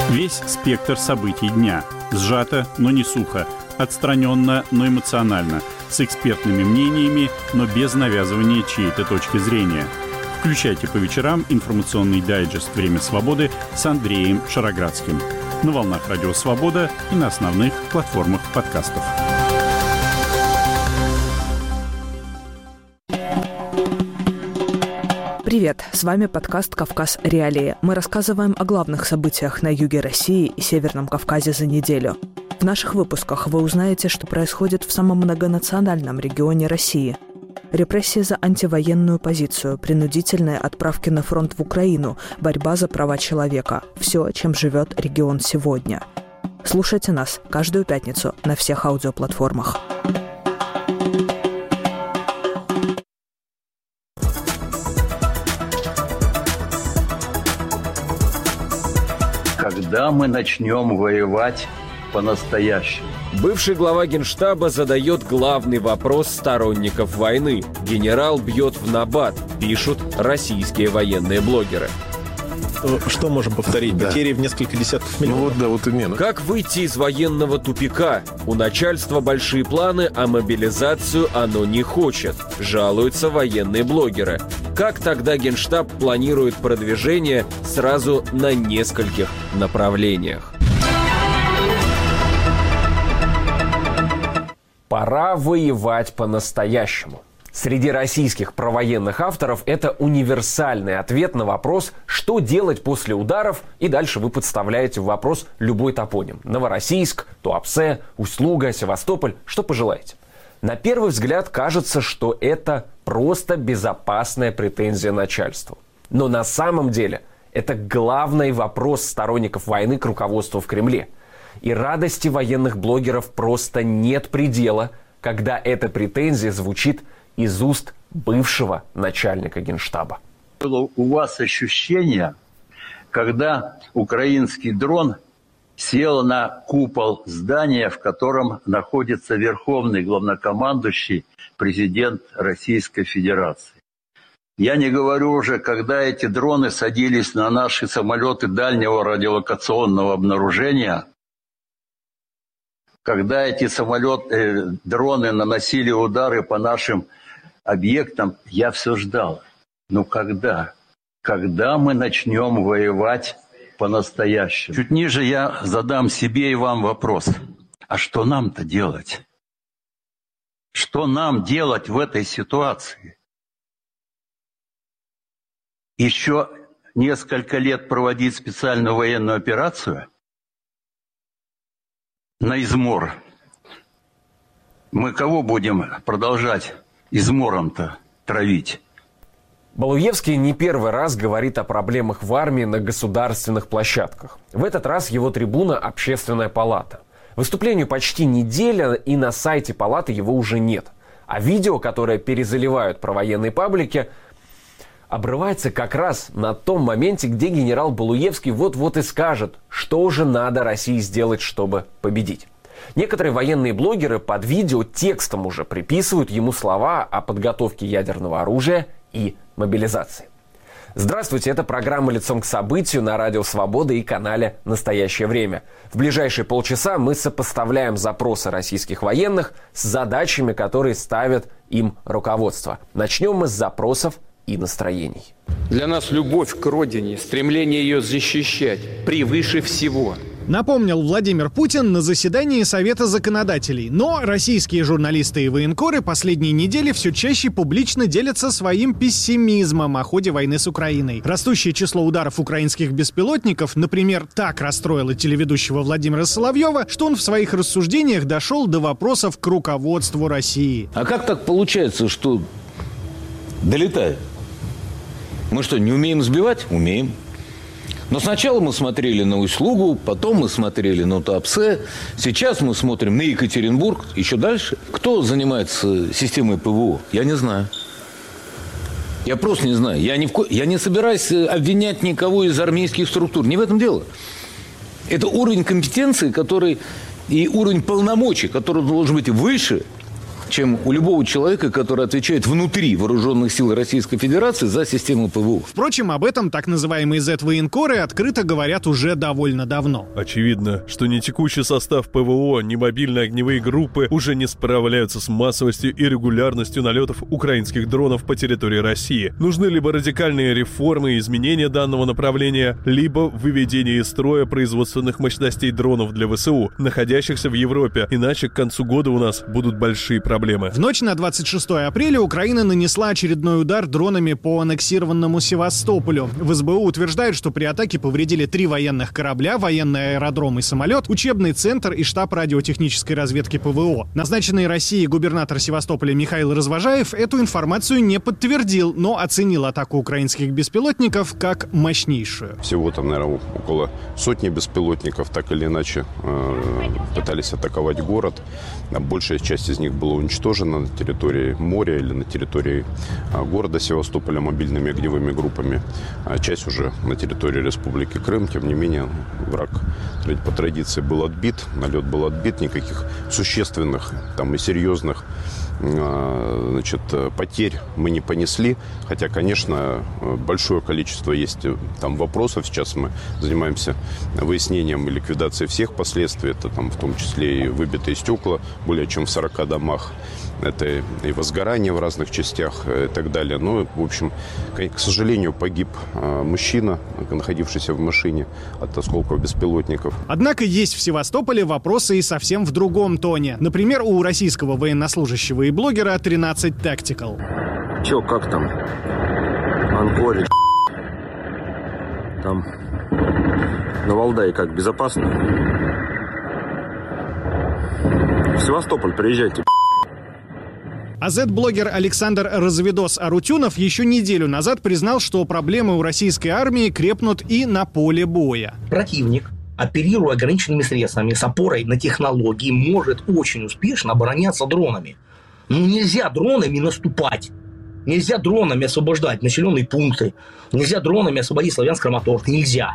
Весь спектр событий дня. Сжато, но не сухо. Отстраненно, но эмоционально. С экспертными мнениями, но без навязывания чьей-то точки зрения. Включайте по вечерам информационный дайджест «Время свободы» с Андреем Шароградским. На волнах Радио Свобода и на основных платформах подкастов. Привет! С вами подкаст «Кавказ. Реалии». Мы рассказываем о главных событиях на юге России и Северном Кавказе за неделю. В наших выпусках вы узнаете, что происходит в самом многонациональном регионе России. Репрессии за антивоенную позицию, принудительные отправки на фронт в Украину, борьба за права человека. Все, чем живет регион сегодня. Слушайте нас каждую пятницу на всех аудиоплатформах. Когда мы начнем воевать по-настоящему? Бывший глава Генштаба задает главный вопрос сторонников войны. Генерал бьет в набат, пишут российские военные блогеры. Что можем повторить? Да. Потери в несколько десятков миллионов. Вот именно. Как выйти из военного тупика? У начальства большие планы, а мобилизацию оно не хочет, жалуются военные блогеры. Как тогда Генштаб планирует продвижение сразу на нескольких направлениях? Пора воевать по-настоящему. Среди российских провоенных авторов это универсальный ответ на вопрос, что делать после ударов, и дальше вы подставляете в вопрос любой топоним. Новороссийск, Туапсе, Усть-Луга, Севастополь, что пожелаете. На первый взгляд кажется, что это просто безопасная претензия начальству. Но на самом деле это главный вопрос сторонников войны к руководству в Кремле. И радости военных блогеров просто нет предела, когда эта претензия звучит из уст бывшего начальника Генштаба. Было у вас ощущение, когда украинский дрон сел на купол здания, в котором находится верховный главнокомандующий президент Российской Федерации? Я не говорю уже, когда эти дроны садились на наши самолеты дальнего радиолокационного обнаружения, когда эти дроны наносили удары по нашим объектам, я все ждал. Но когда? Когда мы начнем воевать по-настоящему? Чуть ниже я задам себе и вам вопрос. А что нам-то делать? Что нам делать в этой ситуации? Еще несколько лет проводить специальную военную операцию на измор? Мы кого будем продолжать измором-то травить? Балуевский не первый раз говорит о проблемах в армии на государственных площадках. В этот раз его трибуна «Общественная палата». Выступлению почти неделя, и на сайте палаты его уже нет. А видео, которое перезаливают про военные паблики, обрывается как раз на том моменте, где генерал Балуевский вот-вот и скажет, что же надо России сделать, чтобы победить. Некоторые военные блогеры под видео текстом уже приписывают ему слова о подготовке ядерного оружия и мобилизации. Здравствуйте, это программа «Лицом к событию» на Радио Свобода и канале «Настоящее время». В ближайшие полчаса мы сопоставляем запросы российских военных с задачами, которые ставит им руководство. Начнем мы с запросов и настроений. Для нас любовь к родине, стремление ее защищать превыше всего. Напомнил Владимир Путин на заседании Совета законодателей. Но российские журналисты и военкоры последние недели все чаще публично делятся своим пессимизмом о ходе войны с Украиной. Растущее число ударов украинских беспилотников, например, так расстроило телеведущего Владимира Соловьева, что он в своих рассуждениях дошел до вопросов к руководству России. А как так получается, что долетает? Мы что, не умеем сбивать? Умеем. Но сначала мы смотрели на Усть-Лугу, потом мы смотрели на Туапсе, сейчас мы смотрим на Екатеринбург, еще дальше. Кто занимается системой ПВО? Я не знаю. Я просто не знаю. Я не собираюсь обвинять никого из армейских структур. Не в этом дело. Это уровень компетенции, который и уровень полномочий, который должен быть выше, чем у любого человека, который отвечает внутри вооруженных сил Российской Федерации за систему ПВО. Впрочем, об этом так называемые Z-военкоры открыто говорят уже довольно давно. Очевидно, что ни текущий состав ПВО, ни мобильные огневые группы уже не справляются с массовостью и регулярностью налетов украинских дронов по территории России. Нужны либо радикальные реформы и изменения данного направления, либо выведение из строя производственных мощностей дронов для ВСУ, находящихся в Европе, иначе к концу года у нас будут большие проблемы. В ночь на 26 апреля Украина нанесла очередной удар дронами по аннексированному Севастополю. В СБУ утверждают, что при атаке повредили 3 военных корабля, военный аэродром и самолет, учебный центр и штаб радиотехнической разведки ПВО. Назначенный Россией губернатор Севастополя Михаил Развожаев эту информацию не подтвердил, но оценил атаку украинских беспилотников как мощнейшую. Всего там, наверное, около сотни беспилотников так или иначе пытались атаковать город. Большая часть из них была уничтожена на территории моря или на территории города Севастополя мобильными огневыми группами. Часть уже на территории Республики Крым. Тем не менее, враг по традиции был отбит. Налет был отбит. Никаких существенных там, и серьезных потерь мы не понесли. Хотя, конечно, большое количество есть там вопросов. Сейчас мы занимаемся выяснением и ликвидацией всех последствий. Это там в том числе и выбитые стекла более чем в 40 домах. Это и возгорание в разных частях и так далее. Но, в общем, к сожалению, погиб мужчина, находившийся в машине от осколков беспилотников. Однако есть в Севастополе вопросы и совсем в другом тоне. Например, у российского военнослужащего и блогера 13 Tactical. Чё, как там? Анкоридж. Там на Валдае как, безопасно? В Севастополь приезжайте. А Z-блогер Александр Разведос Арутюнов еще неделю назад признал, что проблемы у российской армии крепнут и на поле боя. Противник, оперируя ограниченными средствами с опорой на технологии, может очень успешно обороняться дронами. Но нельзя дронами наступать. Нельзя дронами освобождать населенные пункты. Нельзя дронами освободить Славянск-Краматорск. Нельзя.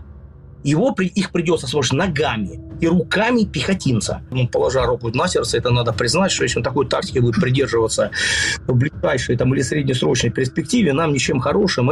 Их придется освобождать ногами и руками пехотинца. Положа руку на сердце, это надо признать, что если он такой тактики будет придерживаться в ближайшей или среднесрочной перспективе, нам ничем хорошим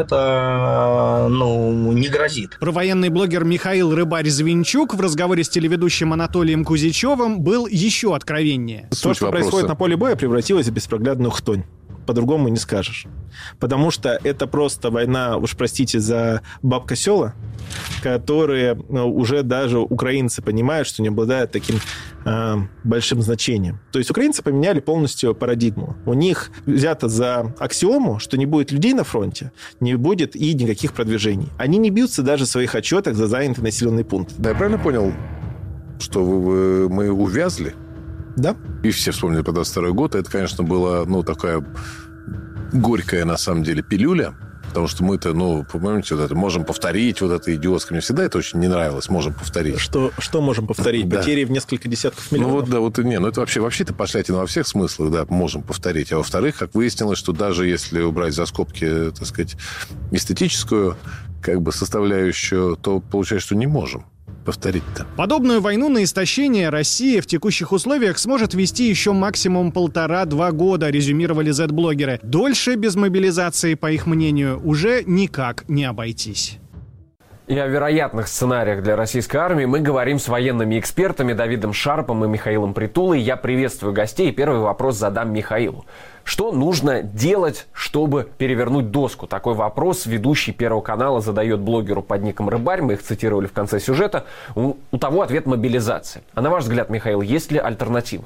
это не грозит. Провоенный блогер Михаил Рыбарь-Звинчук в разговоре с телеведущим Анатолием Кузичевым был еще откровеннее. То, что происходит на поле боя, превратилось в беспроглядную хтонь. По-другому не скажешь. Потому что это просто война, уж простите за бабка-села, которые уже даже украинцы понимают, что не обладают таким большим значением. То есть украинцы поменяли полностью парадигму. У них взято за аксиому, что не будет людей на фронте, не будет и никаких продвижений. Они не бьются даже в своих отчетах за занятый населенный пункт. Да, я правильно понял, что мы увязли? Да. И все вспомнили про 22 год. Это, конечно, была, такая горькая, на самом деле, пилюля. Потому что мы-то, помните, вот это, можем повторить вот это идиотское. Мне всегда это очень не нравилось. Можем повторить. Что можем повторить? Да. Потери в несколько десятков миллионов? Это вообще-то пошлятина во всех смыслах, да, можем повторить. А во-вторых, как выяснилось, что даже если убрать за скобки, так сказать, эстетическую составляющую, то получается, что не можем повторить-то. Подобную войну на истощение Россия в текущих условиях сможет вести еще максимум 1,5-2 года, резюмировали Z-блогеры. Дольше без мобилизации, по их мнению, уже никак не обойтись. И о вероятных сценариях для российской армии мы говорим с военными экспертами Давидом Шарпом и Михаилом Притулой. Я приветствую гостей. Первый вопрос задам Михаилу. Что нужно делать, чтобы перевернуть доску? Такой вопрос ведущий Первого канала задает блогеру под ником Рыбарь. Мы их цитировали в конце сюжета. У того ответ — мобилизация. А на ваш взгляд, Михаил, есть ли альтернативы?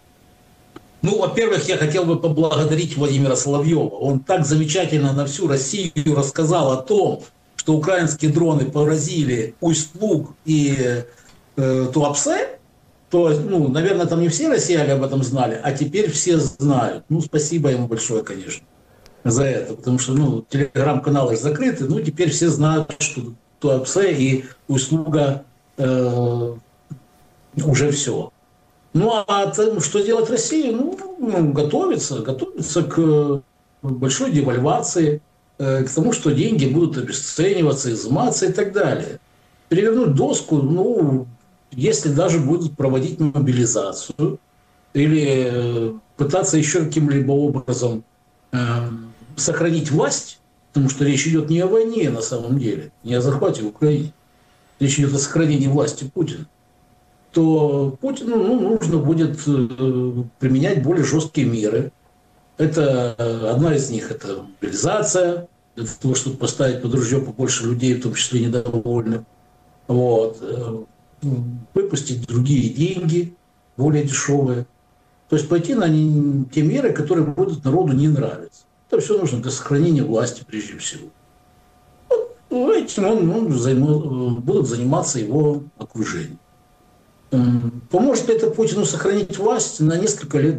Во-первых, я хотел бы поблагодарить Владимира Соловьева. Он так замечательно на всю Россию рассказал о том, что украинские дроны поразили Усть-Луг и Туапсе. То, наверное, там не все россияне об этом знали, а теперь все знают. Спасибо ему большое, конечно, за это. Потому что, телеграм-каналы закрыты, теперь все знают, что Туапсе и Усть-Луга уже все. Что делать России? Готовиться к большой девальвации, к тому, что деньги будут обесцениваться, изыматься и так далее. Перевернуть доску, если даже будут проводить мобилизацию или пытаться еще каким-либо образом сохранить власть, потому что речь идет не о войне на самом деле, не о захвате в Украине, речь идет о сохранении власти Путина, то Путину нужно будет применять более жесткие меры. Это одна из них – это мобилизация, для того, чтобы поставить под ружье побольше людей, в том числе недовольных. Вот. Выпустить другие деньги, более дешевые. То есть пойти на те меры, которые будут народу не нравиться. Это все нужно для сохранения власти прежде всего. Вот этим будут заниматься его окружение. Поможет ли это Путину сохранить власть на несколько лет?